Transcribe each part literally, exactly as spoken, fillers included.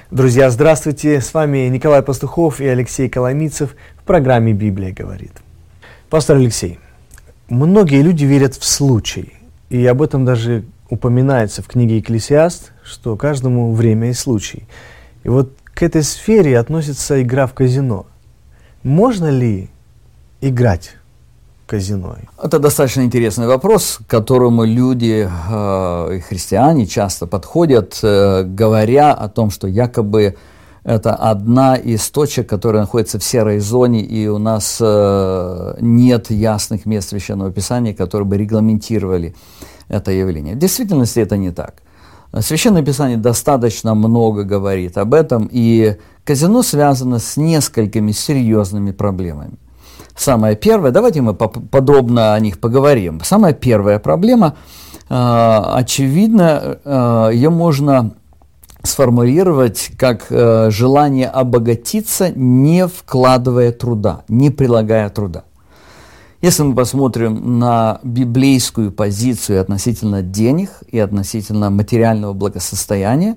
Друзья, здравствуйте! С вами Николай Пастухов и Алексей Коломийцев в программе «Библия говорит». Пастор Алексей, многие люди верят в случай, и об этом даже упоминается в книге «Экклесиаст», что каждому время и случай. И вот к этой сфере относится игра в казино. Можно ли играть в казино? Это достаточно интересный вопрос, к которому люди э, и христиане часто подходят, э, говоря о том, что якобы это одна из точек, которая находится в серой зоне, и у нас э, нет ясных мест Священного Писания, которые бы регламентировали это явление. В действительности это не так. Священное Писание достаточно много говорит об этом, и казино связано с несколькими серьезными проблемами. Самая первая, давайте мы подробно о них поговорим. Самая первая проблема, э, очевидно, э, ее можно сформулировать как э, желание обогатиться, не вкладывая труда, не прилагая труда. Если мы посмотрим на библейскую позицию относительно денег и относительно материального благосостояния,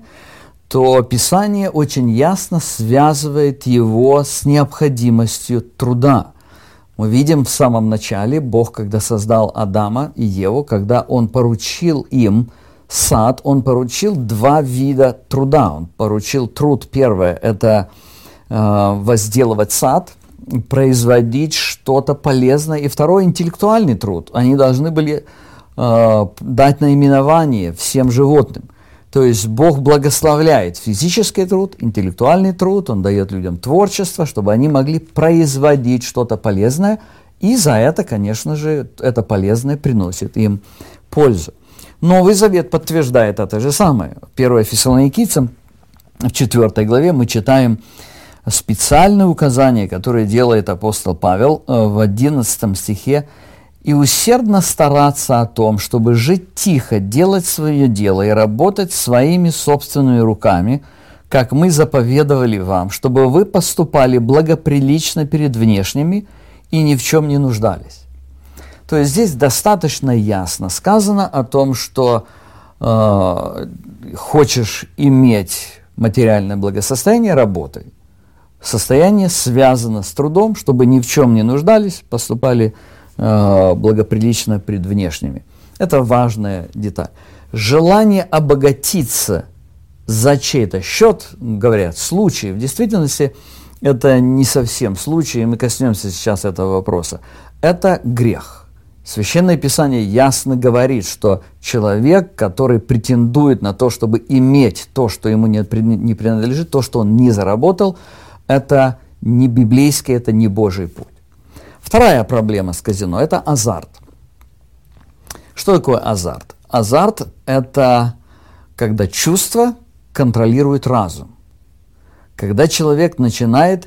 то Писание очень ясно связывает его с необходимостью труда. Мы видим в самом начале, Бог, когда создал Адама и Еву, когда Он поручил им сад, Он поручил два вида труда. Он поручил труд, первое, это э, возделывать сад, производить что-то полезное, и второй, интеллектуальный труд. Они должны были э, дать наименование всем животным. То есть Бог благословляет физический труд, интеллектуальный труд, Он дает людям творчество, чтобы они могли производить что-то полезное, и за это, конечно же, это полезное приносит им пользу. Новый Завет подтверждает это же самое. первое Фессалоникийцам, в четвёртой главе мы читаем специальное указание, которое делает апостол Павел в одиннадцатом стихе: «И усердно стараться о том, чтобы жить тихо, делать свое дело и работать своими собственными руками, как мы заповедовали вам, чтобы вы поступали благоприлично перед внешними и ни в чем не нуждались». То есть здесь достаточно ясно сказано о том, что э, хочешь иметь материальное благосостояние – работай. Состояние связано с трудом, чтобы ни в чем не нуждались, поступали благоприлично пред внешними. Это важная деталь. Желание обогатиться за чей-то счет, говорят, случай, в действительности это не совсем случай, и мы коснемся сейчас этого вопроса. Это грех. Священное Писание ясно говорит, что человек, который претендует на то, чтобы иметь то, что ему не принадлежит, то, что он не заработал, это не библейский, это не Божий путь. Вторая проблема с казино – это азарт. Что такое азарт? Азарт – это когда чувство контролирует разум. Когда человек начинает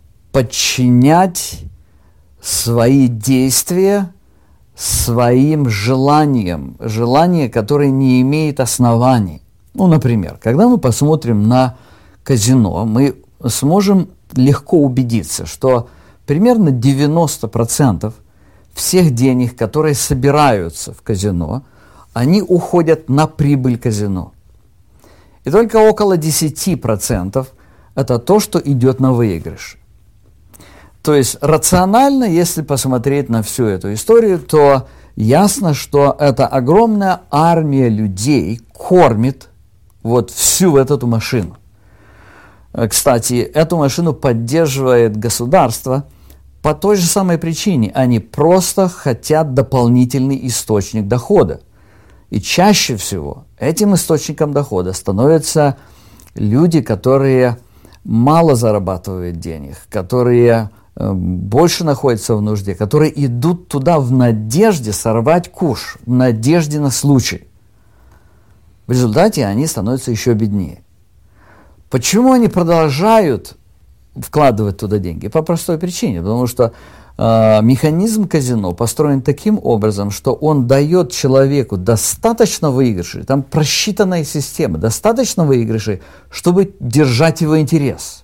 подчинять свои действия своим желаниям, желания, которые не имеют оснований. Ну, например, когда мы посмотрим на казино, мы сможем легко убедиться, что примерно девяносто процентов всех денег, которые собираются в казино, они уходят на прибыль казино. И только около десять процентов это то, что идет на выигрыш. То есть рационально, если посмотреть на всю эту историю, то ясно, что эта огромная армия людей кормит вот всю эту машину. Кстати, эту машину поддерживает государство по той же самой причине. Они просто хотят дополнительный источник дохода. И чаще всего этим источником дохода становятся люди, которые мало зарабатывают денег, которые э, больше находятся в нужде, которые идут туда в надежде сорвать куш, в надежде на случай. В результате они становятся еще беднее. Почему они продолжают вкладывать туда деньги? По простой причине, потому что э, механизм казино построен таким образом, что он дает человеку достаточно выигрышей, там просчитанная система, достаточно выигрышей, чтобы держать его интерес.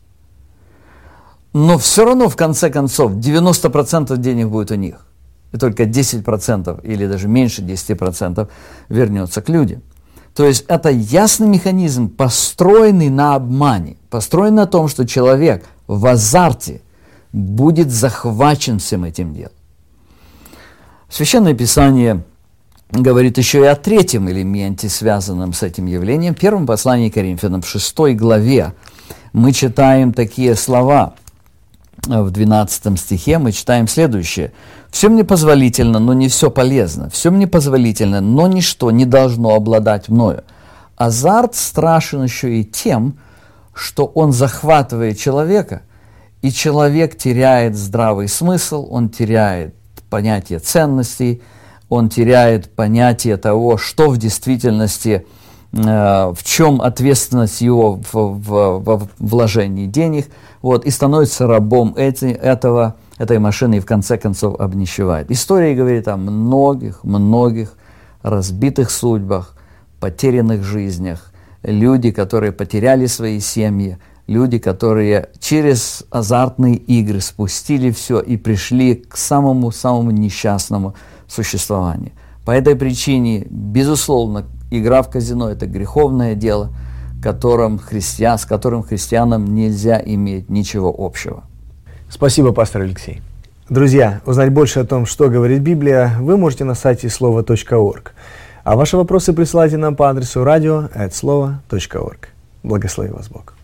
Но все равно, в конце концов, девяносто процентов денег будет у них, и только десять процентов или даже меньше десяти процентов вернется к людям. То есть это ясный механизм, построенный на обмане. построен на том, что человек в азарте будет захвачен всем этим делом. Священное Писание говорит еще и о третьем элементе, связанном с этим явлением. В первом послании к Коринфянам, в шестой главе, мы читаем такие слова. В двенадцатом стихе мы читаем следующее. «Все мне позволительно, но не все полезно. Все мне позволительно, но ничто не должно обладать мною». Азарт страшен еще и тем, что он захватывает человека, и человек теряет здравый смысл, он теряет понятие ценностей, он теряет понятие того, что в действительности, э, в чем ответственность его в, в, в вложении денег, вот, и становится рабом эти, этого, этой машины и в конце концов обнищевает. История говорит о многих, многих разбитых судьбах, потерянных жизнях, люди, которые потеряли свои семьи, люди, которые через азартные игры спустили все и пришли к самому-самому несчастному существованию. По этой причине, безусловно, игра в казино – это греховное дело, которым христиан, с которым христианам нельзя иметь ничего общего. Спасибо, пастор Алексей. Друзья, узнать больше о том, что говорит Библия, вы можете на сайте слово точка орг. А ваши вопросы присылайте нам по адресу радио эт слово точка орг. Благослови вас Бог.